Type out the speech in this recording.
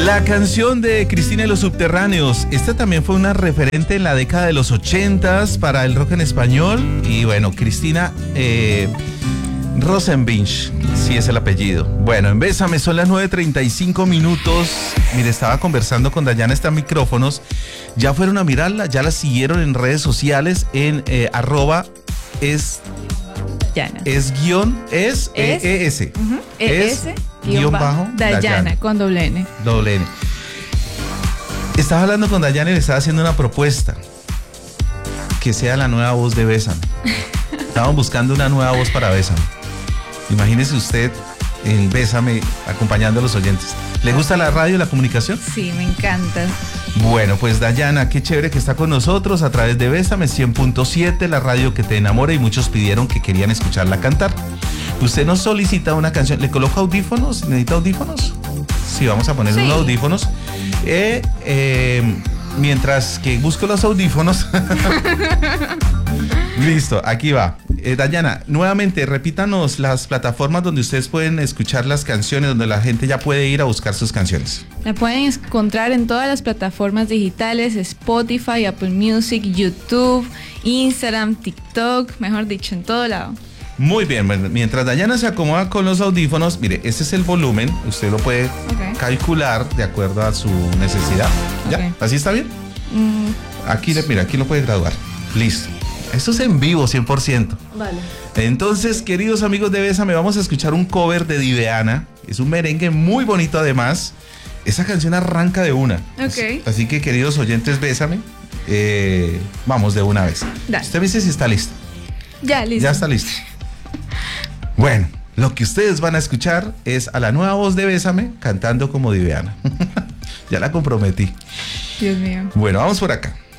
La canción de Cristina y los Subterráneos, esta también fue una referente en la década de los 80s para el rock en español. Y bueno, Cristina Rosenvinch, sí es el apellido. Bueno, en Bésame son las 9:35 minutos. Mire, estaba conversando con Dayana, está en micrófonos. Ya fueron a mirarla, ya la siguieron en redes sociales en arroba es guión bajo Dayana con doble N. Estaba hablando con Dayana y le estaba haciendo una propuesta. Que sea la nueva voz de Bésame. Estaban buscando una nueva voz para Bésame. Imagínese usted en Bésame acompañando a los oyentes. ¿Le gusta la radio y la comunicación? Sí, me encanta. Bueno, pues Dayana, qué chévere que está con nosotros a través de Bésame 100.7, la radio que te enamora, y muchos pidieron que querían escucharla cantar. Usted nos solicita una canción. ¿Le coloca audífonos? ¿Necesita audífonos? Sí, vamos a poner unos audífonos. Mientras que busco los audífonos. Listo, aquí va. Dayana, nuevamente repítanos las plataformas donde ustedes pueden escuchar las canciones, donde la gente ya puede ir a buscar sus canciones. La pueden encontrar en todas las plataformas digitales: Spotify, Apple Music, YouTube, Instagram, TikTok, mejor dicho, en todo lado. Muy bien, mientras Dayana se acomoda con los audífonos, mire, ese es el volumen, usted lo puede calcular de acuerdo a su necesidad. ¿Ya? ¿Así está bien? Aquí, mira, aquí lo puede graduar. Listo. Esto es en vivo, 100%. Vale. Entonces, queridos amigos de Bésame, vamos a escuchar un cover de Diveana. Es un merengue muy bonito además. Esa canción arranca de una. Ok. Así que, queridos oyentes, Bésame, vamos de una vez. Dale. Usted me dice si está listo. Ya, listo. Ya está listo. Bueno, lo que ustedes van a escuchar es a la nueva voz de Bésame cantando como Diveana. Ya la comprometí. Dios mío. Bueno, vamos por acá.